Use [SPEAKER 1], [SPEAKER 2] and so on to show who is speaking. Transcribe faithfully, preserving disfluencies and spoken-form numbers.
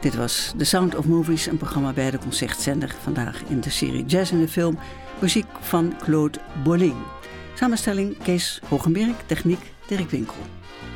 [SPEAKER 1] Dit was The Sound of Movies, een programma bij de Concertzender. Vandaag in de serie Jazz in de Film. Muziek van Claude Bolling. Samenstelling Kees Hogenberg, techniek Dirk Winkel.